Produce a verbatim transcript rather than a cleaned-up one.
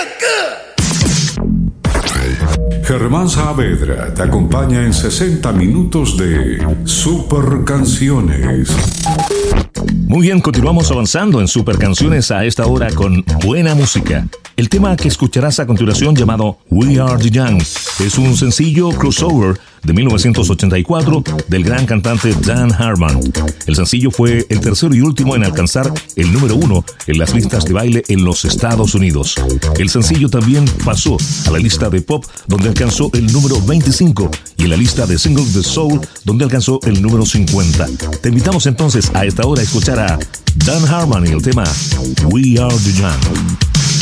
Germán Saavedra te acompaña en sesenta minutos de Super Canciones. Muy bien, continuamos avanzando en Super Canciones a esta hora con buena música. El tema que escucharás a continuación, llamado We Are the Young, es un sencillo crossover de mil novecientos ochenta y cuatro del gran cantante Dan Hartman. El sencillo fue el tercero y último en alcanzar el número uno en las listas de baile en los Estados Unidos. El sencillo también pasó a la lista de pop, donde alcanzó el número veinticinco, y en la lista de singles de soul, donde alcanzó el número cincuenta. Te invitamos entonces a esta hora a escuchar a Dan Hartman y el tema We Are the Young.